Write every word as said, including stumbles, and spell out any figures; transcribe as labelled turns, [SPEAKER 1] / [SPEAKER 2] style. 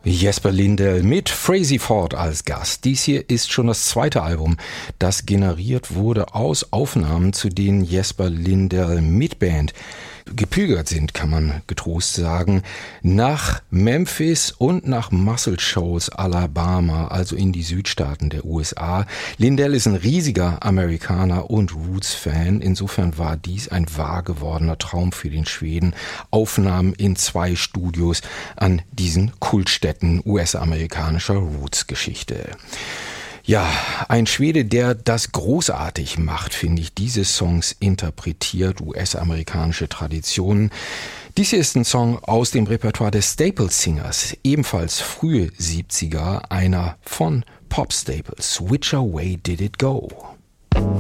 [SPEAKER 1] Jesper Lindell mit Frazey Ford als Gast. Dies hier ist schon das zweite Album, das generiert wurde aus Aufnahmen, zu denen Jesper Lindell mit Band gepilgert sind, kann man getrost sagen, nach Memphis und nach Muscle Shoals, Alabama, also in die Südstaaten der U S A. Lindell ist ein riesiger Amerikaner und Roots-Fan. Insofern war dies ein wahr gewordener Traum für den Schweden. Aufnahmen in zwei Studios an diesen Kultstätten U S-amerikanischer Roots-Geschichte. Ja, ein Schwede, der das großartig macht, finde ich, diese Songs interpretiert, U S-amerikanische Traditionen. Dies hier ist ein Song aus dem Repertoire des Staple Singers, ebenfalls frühe siebziger, einer von Pop Staples. Which Way Did It Go?